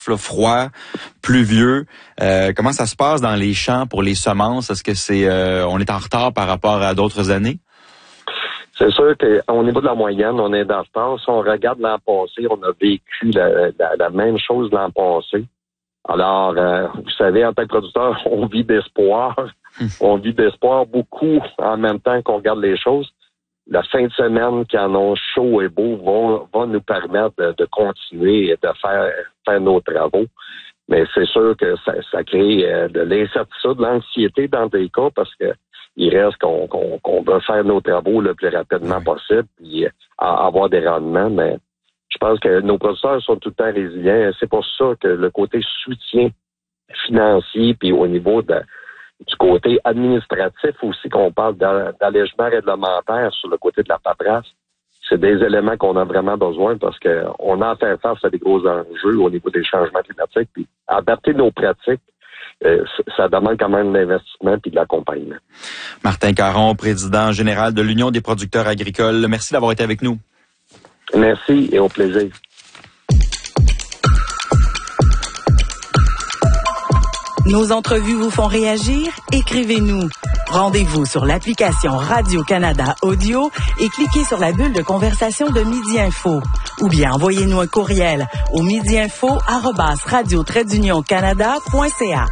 froid, pluvieux. Comment ça se passe dans les champs pour les semences? Est-ce que on est en retard par rapport à d'autres années? C'est sûr qu'au niveau de la moyenne, on est en retard. Si on regarde l'an passé, on a vécu la même chose l'an passé. Alors, vous savez, en tant que producteur, on vit d'espoir. On vit d'espoir beaucoup en même temps qu'on regarde les choses. La fin de semaine, qui annonce chaud et beau, va nous permettre de continuer et de faire nos travaux. Mais c'est sûr que ça crée de l'incertitude, de l'anxiété dans des cas parce que il reste qu'on veut faire nos travaux le plus rapidement possible et avoir des rendements. Mais je pense que nos producteurs sont tout le temps résilients. C'est pour ça que le côté soutien financier puis au niveau du côté administratif aussi, qu'on parle d'allègement réglementaire sur le côté de la paperasse, c'est des éléments qu'on a vraiment besoin parce qu'on a à faire face à des gros enjeux au niveau des changements climatiques. Puis adapter nos pratiques, ça demande quand même de l'investissement puis de l'accompagnement. Martin Caron, président général de l'Union des producteurs agricoles. Merci d'avoir été avec nous. Merci et au plaisir. Nos entrevues vous font réagir? Écrivez-nous. Rendez-vous sur l'application Radio-Canada Audio et cliquez sur la bulle de conversation de Midi Info. Ou bien envoyez-nous un courriel au midiinfo@radio-canada.ca.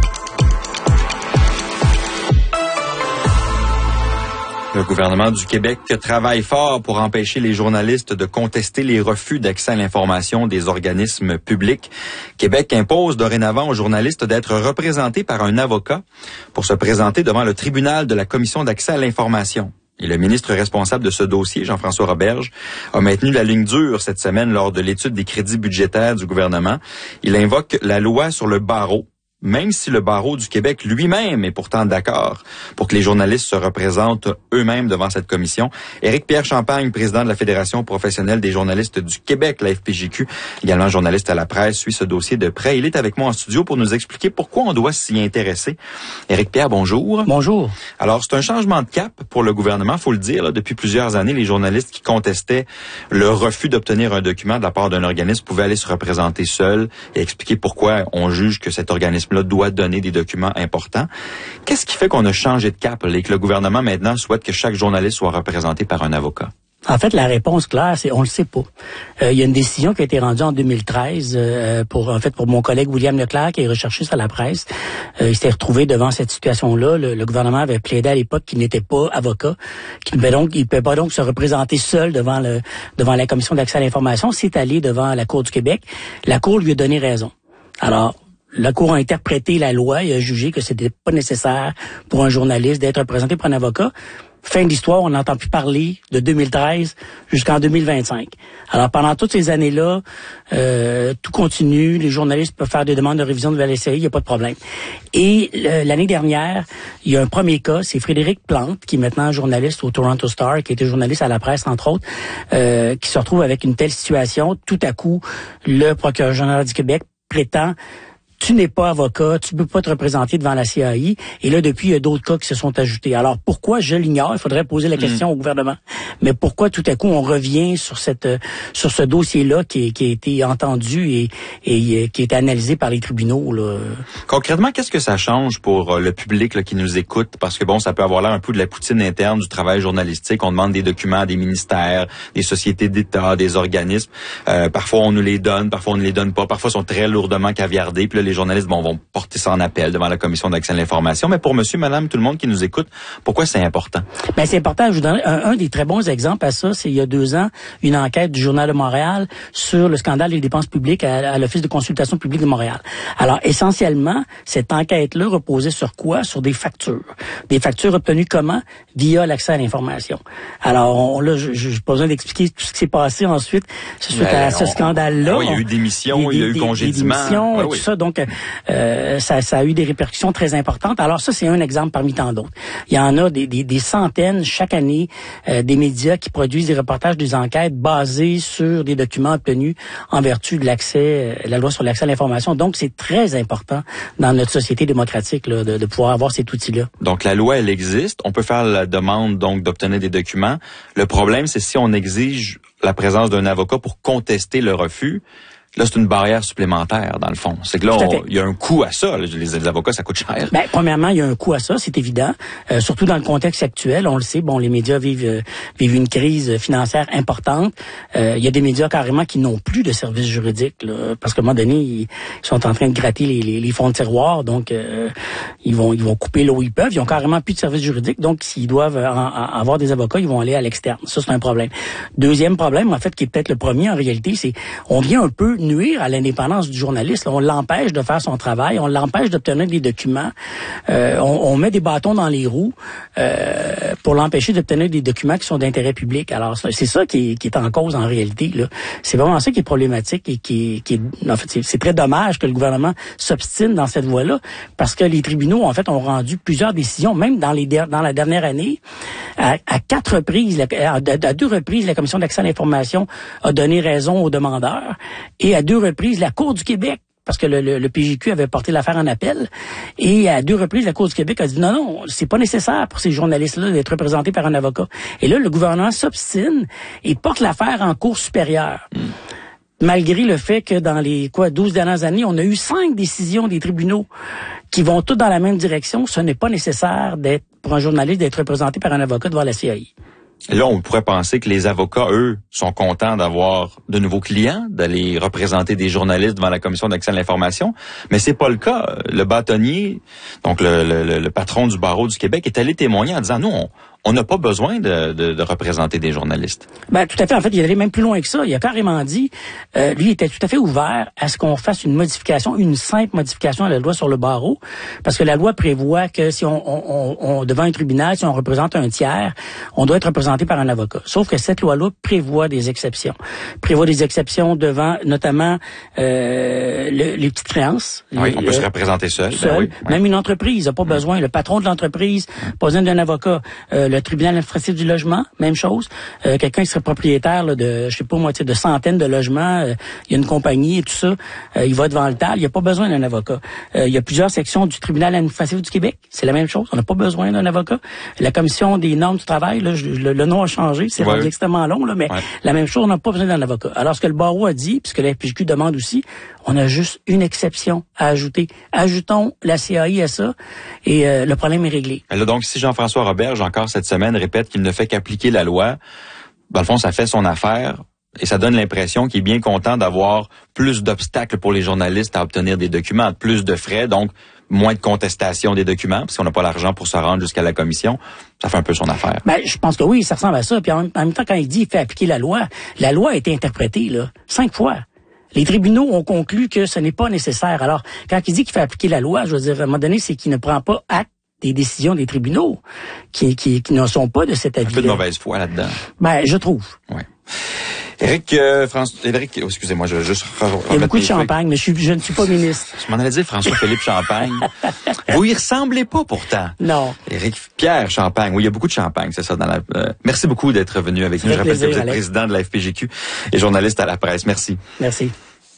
Le gouvernement du Québec travaille fort pour empêcher les journalistes de contester les refus d'accès à l'information des organismes publics. Québec impose dorénavant aux journalistes d'être représentés par un avocat pour se présenter devant le tribunal de la Commission d'accès à l'information. Et le ministre responsable de ce dossier, Jean-François Roberge, a maintenu la ligne dure cette semaine lors de l'étude des crédits budgétaires du gouvernement. Il invoque la loi sur le barreau, même si le barreau du Québec lui-même est pourtant d'accord pour que les journalistes se représentent eux-mêmes devant cette commission. Éric-Pierre Champagne, président de la Fédération professionnelle des journalistes du Québec, la FPJQ, également journaliste à la presse, suit ce dossier de près. Il est avec moi en studio pour nous expliquer pourquoi on doit s'y intéresser. Éric-Pierre, bonjour. Bonjour. Alors, c'est un changement de cap pour le gouvernement, faut le dire. Là, depuis plusieurs années, les journalistes qui contestaient le refus d'obtenir un document de la part d'un organisme pouvaient aller se représenter seuls et expliquer pourquoi on juge que cet organisme doit donner des documents importants. Qu'est-ce qui fait qu'on a changé de cap et que le gouvernement maintenant souhaite que chaque journaliste soit représenté par un avocat? En fait, la réponse claire, c'est on le sait pas. Il y a une décision qui a été rendue en 2013 pour mon collègue William Leclerc, qui est recherchiste à la presse. Il s'était retrouvé devant cette situation-là. Le gouvernement avait plaidé à l'époque qu'il n'était pas avocat, qu'il ne peut pas donc se représenter seul devant la Commission d'accès à l'information. C'est allé devant la Cour du Québec. La Cour lui a donné raison. Alors, la Cour a interprété la loi et a jugé que c'était pas nécessaire pour un journaliste d'être représenté par un avocat. Fin de l'histoire, on n'entend plus parler de 2013 jusqu'en 2025. Alors, pendant toutes ces années-là, tout continue. Les journalistes peuvent faire des demandes de révision de la LCI, il n'y a pas de problème. Et l'année dernière, il y a un premier cas, c'est Frédéric Plante, qui est maintenant journaliste au Toronto Star, qui était journaliste à la presse, entre autres, qui se retrouve avec une telle situation. Tout à coup, le procureur général du Québec prétend: tu n'es pas avocat, tu peux pas te représenter devant la CAI. Et là, depuis, il y a d'autres cas qui se sont ajoutés. Alors, pourquoi? Je l'ignore. Il faudrait poser la question au gouvernement. Mais pourquoi, tout à coup, on revient sur ce dossier-là qui a été entendu et qui a été analysé par les tribunaux, là? Concrètement, qu'est-ce que ça change pour le public là, qui nous écoute? Parce que ça peut avoir l'air un peu de la poutine interne du travail journalistique. On demande des documents à des ministères, des sociétés d'État, des organismes. Parfois, on nous les donne, parfois, on ne les donne pas. Parfois, ils sont très lourdement caviardés. Puis là, les journalistes vont porter ça en appel devant la Commission d'accès à l'information. Mais pour monsieur, madame, tout le monde qui nous écoute, pourquoi c'est important? Ben, c'est important. Je vous donne un des très bons exemples à ça. C'est il y a 2 ans, une enquête du Journal de Montréal sur le scandale des dépenses publiques à l'Office de consultation publique de Montréal. Alors, essentiellement, cette enquête-là reposait sur quoi? Sur des factures. Des factures obtenues comment? Via l'accès à l'information. Alors, là, je n'ai pas besoin d'expliquer tout ce qui s'est passé ensuite suite à ce scandale-là. Oui, il y a eu démission, il y a eu congédiement. Tout ça. Donc, ça a eu des répercussions très importantes. Alors ça, c'est un exemple parmi tant d'autres. Il y en a des centaines chaque année des médias qui produisent des reportages, des enquêtes basées sur des documents obtenus en vertu de la loi sur l'accès à l'information. Donc, c'est très important dans notre société démocratique là, de pouvoir avoir cet outil-là. Donc, la loi, elle existe. On peut faire la demande donc d'obtenir des documents. Le problème, c'est si on exige la présence d'un avocat pour contester le refus, qu'est-ce qui fait qu'on a changé de cap? Là, Là, c'est une barrière supplémentaire, dans le fond. C'est que là, il y a un coût à ça. Les avocats, ça coûte cher. Ben, premièrement, il y a un coût à ça, c'est évident. Surtout dans le contexte actuel, on le sait, bon, les médias vivent une crise financière importante. Il y a des médias carrément qui n'ont plus de services juridiques, là, parce qu'à un moment donné, ils sont en train de gratter les fonds de tiroir, donc ils vont couper là où ils peuvent. Ils ont carrément plus de services juridiques, donc s'ils doivent avoir des avocats, ils vont aller à l'externe. Ça, c'est un problème. Deuxième problème, en fait, qui est peut-être le premier en réalité, c'est on vient un peu nuire à l'indépendance du journaliste. Là, on l'empêche de faire son travail, on l'empêche d'obtenir des documents, on met des bâtons dans les roues pour l'empêcher d'obtenir des documents qui sont d'intérêt public. Alors, c'est ça qui est en cause en réalité. Là. C'est vraiment ça qui est problématique et qui est en fait, c'est très dommage que le gouvernement s'obstine dans cette voie-là, parce que les tribunaux, en fait, ont rendu plusieurs décisions, même dans la dernière année, à 4 reprises, à 2 reprises, la Commission d'accès à l'information a donné raison aux demandeurs, et à 2 reprises, la Cour du Québec, parce que le PJQ avait porté l'affaire en appel, et à 2 reprises, la Cour du Québec a dit non, c'est pas nécessaire pour ces journalistes-là d'être représentés par un avocat. Et là, le gouvernement s'obstine et porte l'affaire en cour supérieure. Malgré le fait que dans les 12 dernières années, on a eu 5 décisions des tribunaux qui vont toutes dans la même direction. Ce n'est pas nécessaire pour un journaliste d'être représenté par un avocat devant la CAI. Et là, on pourrait penser que les avocats, eux, sont contents d'avoir de nouveaux clients, d'aller représenter des journalistes devant la Commission d'accès à l'information, mais c'est pas le cas. Le bâtonnier, donc le patron du barreau du Québec, est allé témoigner en disant, nous, on n'a pas besoin de représenter des journalistes. Ben, tout à fait. En fait, il allait même plus loin que ça. Il a carrément dit, lui, il était tout à fait ouvert à ce qu'on fasse une simple modification à la loi sur le barreau, parce que la loi prévoit que si on devant un tribunal, si on représente un tiers, on doit être représenté par un avocat. Sauf que cette loi-là prévoit des exceptions. Prévoit des exceptions devant, notamment, les petites créances. Oui, on peut se représenter seul. Ben oui. Même une entreprise n'a pas besoin, le patron de l'entreprise, pas besoin d'un avocat. Le tribunal administratif du logement, même chose. Quelqu'un qui serait propriétaire là, de, je sais pas moi, de centaines de logements, il y a une compagnie et tout ça, il va devant le TAL, il n'y a pas besoin d'un avocat. Il y a plusieurs sections du tribunal administratif du Québec, c'est la même chose, on n'a pas besoin d'un avocat. La commission des normes du travail, là, le nom a changé, c'est rendu extrêmement long, là, mais la même chose, on n'a pas besoin d'un avocat. Alors ce que le barreau a dit, puisque la FPJQ demande aussi, on a juste une exception à ajouter. Ajoutons la CAI à ça et le problème est réglé. Là, donc, si Jean-François Roberge, encore cette semaine, répète qu'il ne fait qu'appliquer la loi, dans le fond, ça fait son affaire et ça donne l'impression qu'il est bien content d'avoir plus d'obstacles pour les journalistes à obtenir des documents, plus de frais, donc moins de contestation des documents, parce qu'on n'a pas l'argent pour se rendre jusqu'à la commission. Ça fait un peu son affaire. Ben, je pense que oui, ça ressemble à ça. Puis en même temps, quand il dit qu'il fait appliquer la loi a été interprétée là 5 fois. Les tribunaux ont conclu que ce n'est pas nécessaire. Alors, quand il dit qu'il fait appliquer la loi, je veux dire, à un moment donné, c'est qu'il ne prend pas acte des décisions des tribunaux qui ne sont pas de cet avis-là. Un peu de mauvaise foi là-dedans. Ben, je trouve. Ouais. Éric, excusez-moi, je vais juste il y a beaucoup de champagne, mais je ne suis pas ministre. Je m'en allais dire François-Philippe Champagne. Vous y ressemblez pas pourtant. Non. Pierre Champagne. Oui, il y a beaucoup de champagne, c'est ça. Merci beaucoup d'être venu avec nous. Je rappelle que vous êtes président de la FPJQ et journaliste à la presse. Merci. Merci.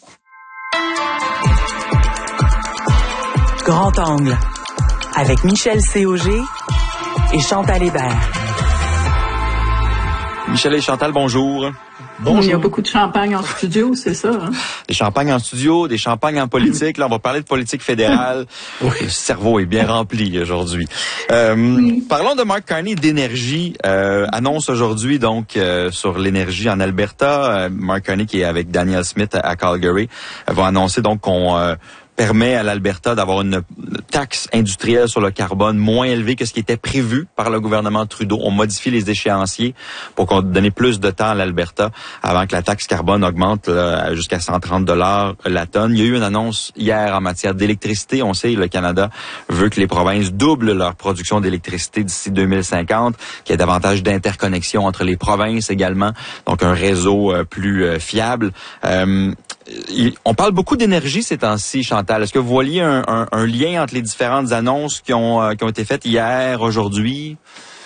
Grand angle avec Michel Cauger et Chantal Hébert. Michel et Chantal, bonjour. Bonjour. Il y a beaucoup de champagne en studio, c'est ça. Hein? Des champagnes en studio, des champagnes en politique. Là, on va parler de politique fédérale. Oui. Le cerveau est bien rempli aujourd'hui. Parlons de Mark Carney d'énergie. Annonce aujourd'hui donc sur l'énergie en Alberta. Mark Carney qui est avec Daniel Smith à Calgary va annoncer donc qu'on permet à l'Alberta d'avoir une taxe industrielle sur le carbone moins élevée que ce qui était prévu par le gouvernement Trudeau. On modifie les échéanciers pour qu'on donne plus de temps à l'Alberta avant que la taxe carbone augmente jusqu'à 130 $ la tonne. Il y a eu une annonce hier en matière d'électricité. On sait, le Canada veut que les provinces doublent leur production d'électricité d'ici 2050, qu'il y ait davantage d'interconnexion entre les provinces également, donc un réseau plus fiable. On parle beaucoup d'énergie ces temps-ci, Chantal. Est-ce que vous voyez un lien entre les différentes annonces qui ont été faites hier, aujourd'hui?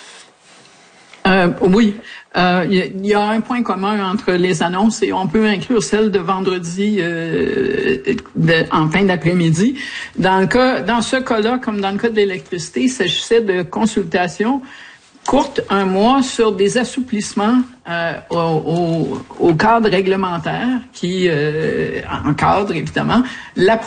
Oui. Il y a un point commun entre les annonces et on peut inclure celle de vendredi en fin d'après-midi. Dans ce cas-là, comme dans le cas de l'électricité, il s'agissait de consultations courte, un mois, sur des assouplissements au cadre réglementaire qui encadre évidemment la